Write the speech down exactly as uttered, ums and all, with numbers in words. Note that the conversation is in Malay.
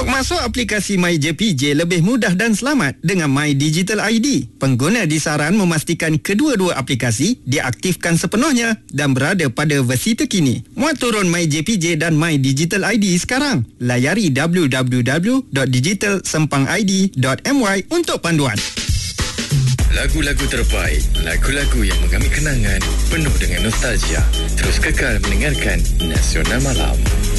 Untuk masuk aplikasi MyJPJ lebih mudah dan selamat dengan My Digital I D. Pengguna disaran memastikan kedua-dua aplikasi diaktifkan sepenuhnya dan berada pada versi terkini. Muat turun MyJPJ dan My Digital I D sekarang. Layari w w w dot digital sempang i d dot m y untuk panduan. Lagu-lagu terbaik, lagu-lagu yang mengambil kenangan, penuh dengan nostalgia. Terus kekal mendengarkan Nasional Malam.